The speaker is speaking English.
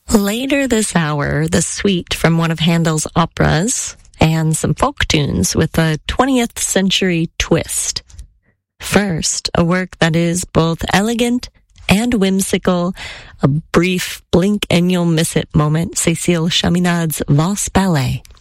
Later this hour, the suite from one of Handel's operas and some folk tunes with a 20th century twist. First, a work that is both elegant and whimsical, a brief blink and you'll miss it moment, Cécile Chaminade's Valse Ballet.